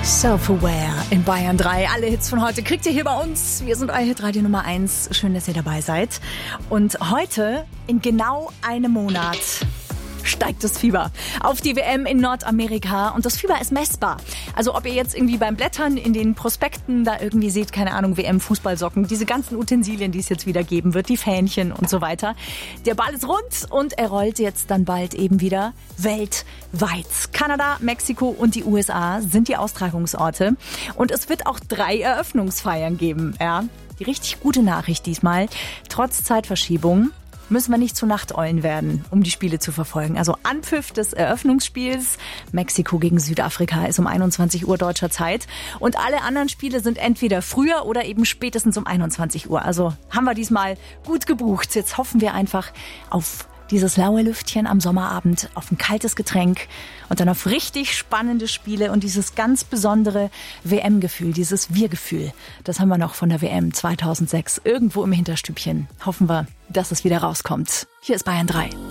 Self-Aware in Bayern 3. Alle Hits von heute kriegt ihr hier bei uns. Wir sind euer Hitradio Nummer 1. Schön, dass ihr dabei seid. Und heute, in genau einem Monat, steigt das Fieber auf die WM in Nordamerika. Und das Fieber ist messbar. Also ob ihr jetzt irgendwie beim Blättern in den Prospekten da irgendwie seht, keine Ahnung, WM-Fußballsocken, diese ganzen Utensilien, die es jetzt wieder geben wird, die Fähnchen und so weiter. Der Ball ist rund und er rollt jetzt dann bald eben wieder weltweit. Kanada, Mexiko und die USA sind die Austragungsorte. Und es wird auch 3 Eröffnungsfeiern geben. Ja, die richtig gute Nachricht diesmal. Trotz Zeitverschiebung müssen wir nicht zu Nachteulen werden, um die Spiele zu verfolgen. Also Anpfiff des Eröffnungsspiels. Mexiko gegen Südafrika ist um 21 Uhr deutscher Zeit. Und alle anderen Spiele sind entweder früher oder eben spätestens um 21 Uhr. Also haben wir diesmal gut gebucht. Jetzt hoffen wir einfach auf dieses laue Lüftchen am Sommerabend, auf ein kaltes Getränk und dann auf richtig spannende Spiele und dieses ganz besondere WM-Gefühl, dieses Wir-Gefühl. Das haben wir noch von der WM 2006 irgendwo im Hinterstübchen. Hoffen wir, dass es wieder rauskommt. Hier ist Bayern 3.